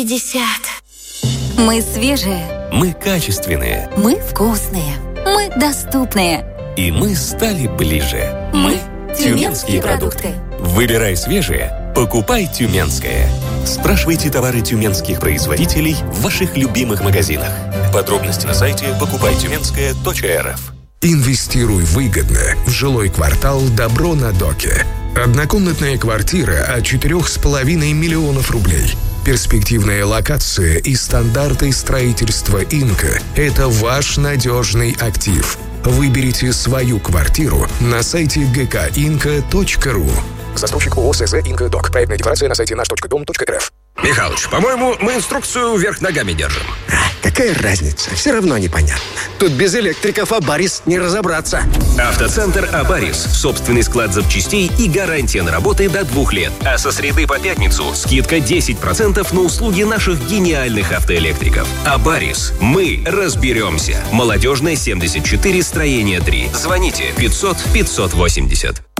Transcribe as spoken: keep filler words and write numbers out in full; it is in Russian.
пятьдесят. Мы свежие. Мы качественные. Мы вкусные. Мы доступные. И мы стали ближе. Мы тюменские продукты. Выбирай свежее, покупай тюменское. Спрашивайте товары тюменских производителей в ваших любимых магазинах. Подробности на сайте покупай тюменское точка эр эф. Инвестируй выгодно в жилой квартал «Добро на Доке». Однокомнатная квартира от четырех с половиной миллионов рублей. Перспективная локация и стандарты строительства «Инка» – это ваш надежный актив. Выберите свою квартиру на сайте джи ка инка точка ру. Застройщик ООО СЗ «Инка Док». Проектная декларация на сайте наш точка дом точка эр эф. Михалыч, по-моему, мы инструкцию вверх ногами держим. А, какая разница? Все равно непонятно. Тут без электриков Абарис не разобраться. Автоцентр Абарис. Собственный склад запчастей и гарантия на работы до двух лет. А со среды по пятницу скидка десять процентов на услуги наших гениальных автоэлектриков. Абарис. Мы разберемся. Молодежная, семьдесят четыре, строение три. Звоните пятьсот пятьсот восемьдесят.